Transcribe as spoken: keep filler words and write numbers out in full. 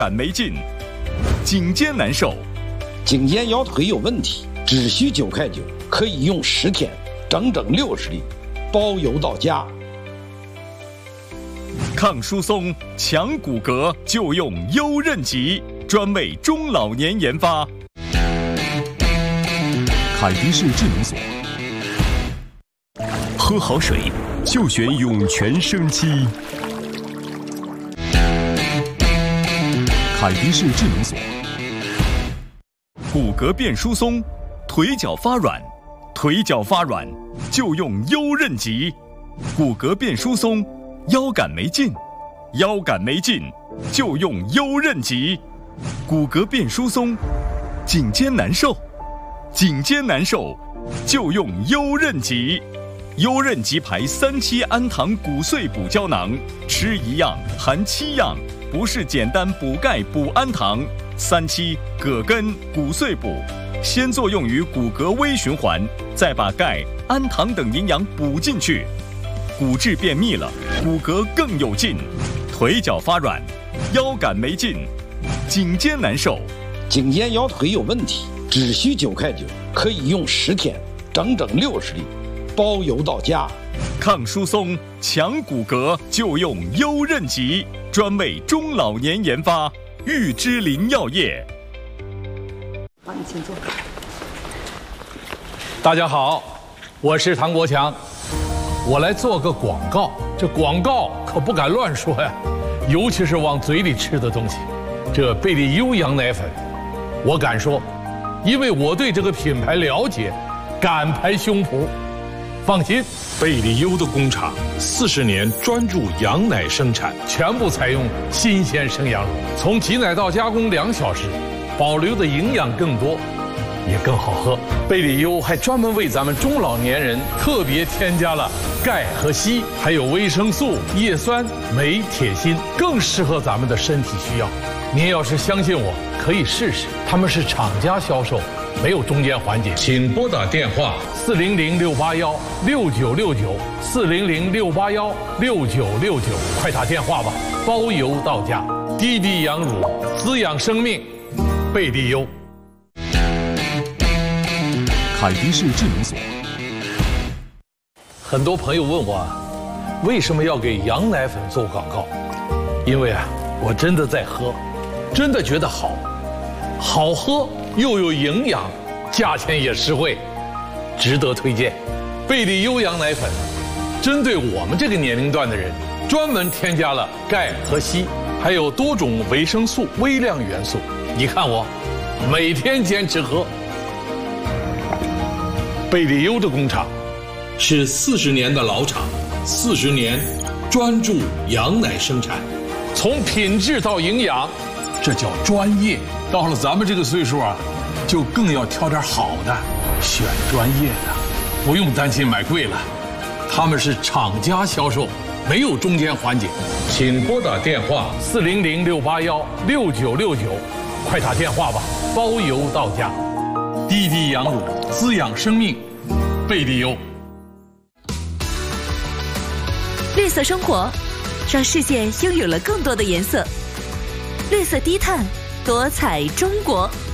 感没劲，颈肩难受， 颈肩腰腿有问题，只需九块九，可以用十天，整整六十粒，包邮到家。 抗疏松、强骨骼就用优韧极，专为中老年研发。 凯迪士智能锁，喝好水就选涌泉生漆。凯迪士智能锁， 骨骼变疏松，腿脚发软，腿脚发软就用优韧极。骨骼变疏松，腰杆没劲，腰杆没劲就用优韧极。骨骼变疏松，颈肩难受，颈肩难受就用优韧极。优韧极牌三七氨糖骨碎补胶囊，吃一样含七样，不是简单补钙补氨糖。三七葛根骨碎补，先作用于骨骼微循环，再把钙、氨糖等营养补进去，骨质变密了，骨骼更有劲。腿脚发软，腰杆没劲，颈肩难受， 颈肩腰腿有问题，只需九块九，可以用十天，整整六十粒，包邮到家。 抗疏松、强骨骼就用优韧极，专为中老年研发。玉芝林药业。 好，你请坐。 大家好，我是唐国强，我来做个广告。这广告可不敢乱说呀，尤其是往嘴里吃的东西。这贝利优羊奶粉，我敢说，因为我对这个品牌了解，敢拍胸脯。放心， 贝利优的工厂四十年专注羊奶生产， 全部采用新鲜生羊乳，从挤奶到加工两小时，保留的营养更多，也更好喝。贝利优还专门为咱们中老年人特别添加了钙和硒，还有维生素、叶酸、镁、铁、锌，更适合咱们的身体需要。您要是相信我，可以试试，他们是厂家销售，没有中间环节。 请拨打电话四零零六八幺六九六九，四零零六八幺六九六九，快打电话吧，包邮到家。滴滴羊乳，滋养生命，贝利优。 凯迪士智能锁。 很多朋友问我，为什么要给羊奶粉做广告？因为啊，我真的在喝，真的觉得好，好喝又有营养，价钱也实惠，值得推荐。贝利优羊奶粉针对我们这个年龄段的人，专门添加了钙和硒，还有多种维生素、微量元素。你看我每天坚持喝。贝利优的工厂是四十年的老厂，四十年专注羊奶生产， 从品质到营养，这叫专业。到了咱们这个岁数啊，就更要挑点好的，选专业的，不用担心买贵了。他们是厂家销售，没有中间环节。 请拨打电话四零零六八幺六九六九，快打电话吧，包邮到家。滴滴羊乳，滋养生命，贝利优。 绿色生活，让世界拥有了更多的颜色。绿色低碳，多彩中国。